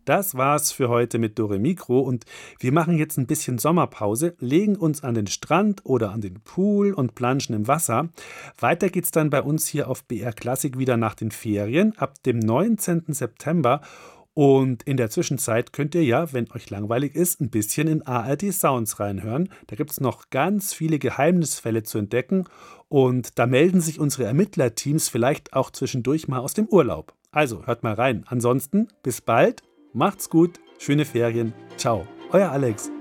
Das war's für heute mit Dore Mikro und wir machen jetzt ein bisschen Sommerpause, legen uns an den Strand oder an den Pool und planschen im Wasser. Weiter geht's dann bei uns hier auf BR Klassik wieder nach den Ferien ab dem 19. September. Und in der Zwischenzeit könnt ihr ja, wenn euch langweilig ist, ein bisschen in ARD Sounds reinhören. Da gibt es noch ganz viele Geheimnisfälle zu entdecken und da melden sich unsere Ermittlerteams vielleicht auch zwischendurch mal aus dem Urlaub. Also hört mal rein. Ansonsten bis bald, macht's gut, schöne Ferien. Ciao, euer Alex.